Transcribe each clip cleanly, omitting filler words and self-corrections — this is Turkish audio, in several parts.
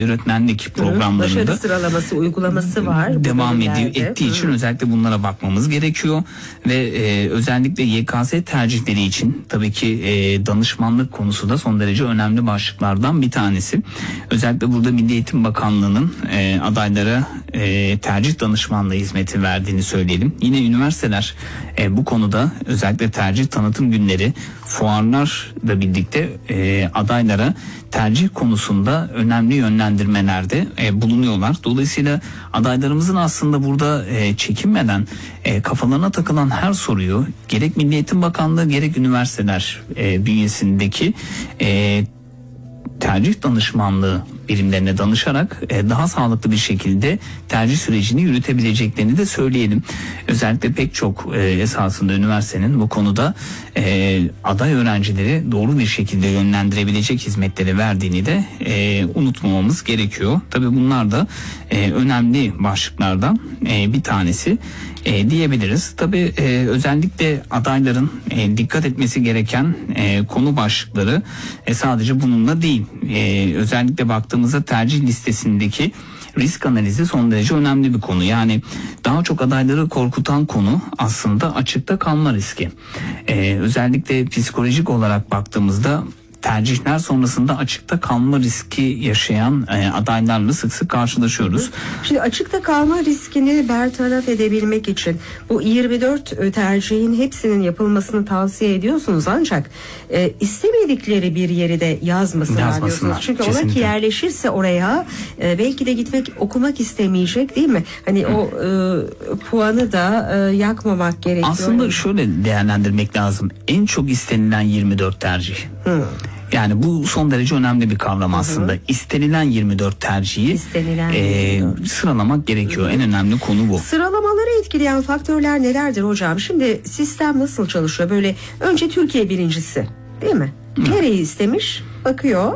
öğretmenlik programlarında başarı sıralaması uygulaması var. Devam ettiği için özellikle bunlara bakmamız gerekiyor ve özellikle YKS tercihleri için tabii ki danışmanlık konusu da son derece önemli başlıklardan bir tanesi. Özellikle burada Milli Eğitim Bakanlığı'nın adaylara tercih danışmanlığı hizmeti verdiğini söyleyelim. Yine üniversiteler bu konuda özellikle tercih tanıtım günleri, fuarlarla birlikte adaylara tercih konusunda önemli yönlendirmelerde bulunuyorlar. Dolayısıyla adaylarımızın aslında burada çekinmeden kafalarına takılan her soruyu gerek Milli Eğitim Bakanlığı gerek üniversiteler bünyesindeki tercih danışmanlığı birimlerine danışarak daha sağlıklı bir şekilde tercih sürecini yürütebileceklerini de söyleyelim. Özellikle pek çok esasında üniversitenin bu konuda aday öğrencileri doğru bir şekilde yönlendirebilecek hizmetleri verdiğini de unutmamamız gerekiyor. Tabii bunlar da önemli başlıklardan bir tanesi diyebiliriz. Tabii özellikle adayların dikkat etmesi gereken konu başlıkları sadece bununla değil. Özellikle baktığımızda tercih listesindeki risk analizi son derece önemli bir konu. Yani daha çok adayları korkutan konu aslında açıkta kalma riski. Özellikle psikolojik olarak baktığımızda tercihler sonrasında açıkta kalma riski yaşayan adaylarla sık sık karşılaşıyoruz. Şimdi açıkta kalma riskini bertaraf edebilmek için bu 24 tercihin hepsinin yapılmasını tavsiye ediyorsunuz, ancak istemedikleri bir yeri de yazmasınlar diyorsunuz. Çünkü kesinlikle. Ola ki yerleşirse oraya belki de okumak istemeyecek, değil mi? Hani o puanı da yakmamak gerekiyor. Aslında şöyle değerlendirmek lazım. En çok istenilen 24 tercih. Yani bu son derece önemli bir kavram aslında. İstenilen 24 tercihi sıralamak gerekiyor. En önemli konu bu. Sıralamaları etkileyen faktörler nelerdir hocam? Şimdi sistem nasıl çalışıyor? Böyle önce Türkiye birincisi, değil mi? Nereyi istemiş? Bakıyor,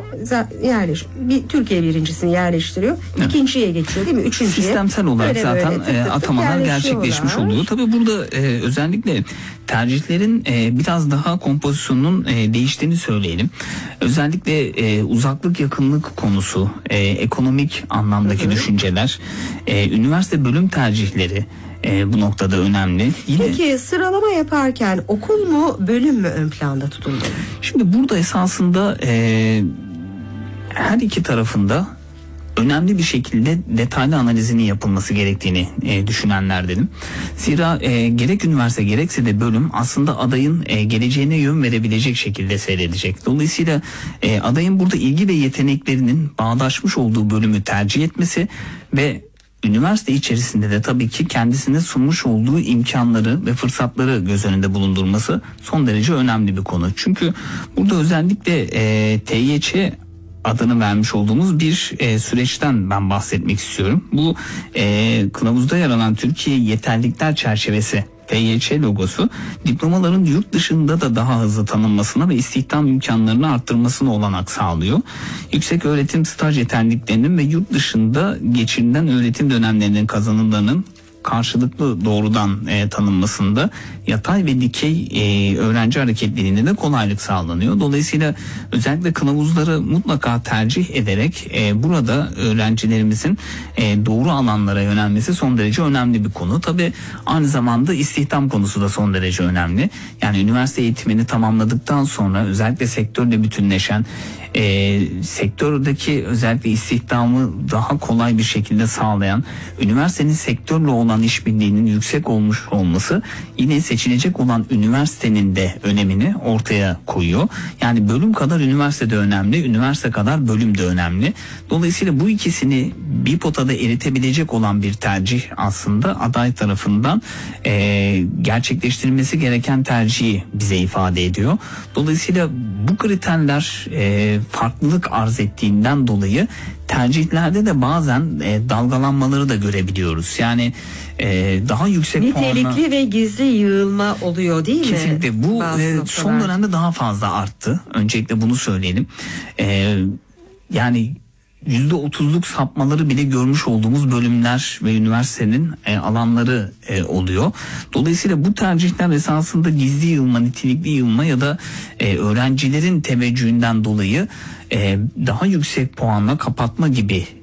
bir Türkiye birincisini yerleştiriyor. İkinciye geçiyor, değil mi? Üçüncüye. Sistemsel olarak böyle zaten atamalar gerçekleşmiş oluyor. Tabii burada özellikle tercihlerin biraz daha kompozisyonunun değiştiğini söyleyelim. Özellikle uzaklık yakınlık konusu, ekonomik anlamdaki düşünceler, üniversite bölüm tercihleri bu noktada önemli. Peki sıralama yaparken okul mu bölüm mü ön planda tutulmalı? Şimdi burada esasında her iki tarafında önemli bir şekilde detaylı analizinin yapılması gerektiğini düşünenlerdenim. Zira gerek üniversite gerekse de bölüm aslında adayın geleceğine yön verebilecek şekilde seyredecek. Dolayısıyla adayın burada ilgi ve yeteneklerinin bağdaşmış olduğu bölümü tercih etmesi ve üniversite içerisinde de tabii ki kendisine sunmuş olduğu imkanları ve fırsatları göz önünde bulundurması son derece önemli bir konu. Çünkü burada özellikle TYÇ adını vermiş olduğumuz bir süreçten ben bahsetmek istiyorum. Bu kılavuzda yer alan Türkiye Yeterlilikler Çerçevesi TYÇ logosu diplomaların yurt dışında da daha hızlı tanınmasına ve istihdam imkanlarını arttırmasına olanak sağlıyor. Yüksek öğretim staj yeterliliklerinin ve yurt dışında geçirilen öğretim dönemlerinin kazanımlarının karşılıklı doğrudan tanınmasında yatay ve dikey öğrenci hareketliliğinde de kolaylık sağlanıyor. Dolayısıyla özellikle kılavuzları mutlaka tercih ederek burada öğrencilerimizin doğru alanlara yönelmesi son derece önemli bir konu. Tabii aynı zamanda istihdam konusu da son derece önemli. Yani üniversite eğitimini tamamladıktan sonra özellikle sektörle bütünleşen sektördeki özellikle istihdamı daha kolay bir şekilde sağlayan, üniversitenin sektörle olan işbirliğinin yüksek olmuş olması yine seçilecek olan üniversitenin de önemini ortaya koyuyor. Yani bölüm kadar üniversite de önemli, üniversite kadar bölüm de önemli. Dolayısıyla bu ikisini bir potada eritebilecek olan bir tercih aslında aday tarafından gerçekleştirilmesi gereken tercihi bize ifade ediyor. Dolayısıyla bu kriterler farklılık arz ettiğinden dolayı tercihlerde de bazen dalgalanmaları da görebiliyoruz. Yani daha yüksek nitelikli puanla ve gizli yığılma oluyor, değil mi? Kesinlikle bu son dönemde daha fazla arttı. Öncelikle bunu söyleyelim. Yani %30'luk sapmaları bile görmüş olduğumuz bölümler ve üniversitenin alanları oluyor. Dolayısıyla bu tercihler esasında gizli yığılma, nitelikli yığılma ya da öğrencilerin teveccühünden dolayı daha yüksek puanla kapatma gibi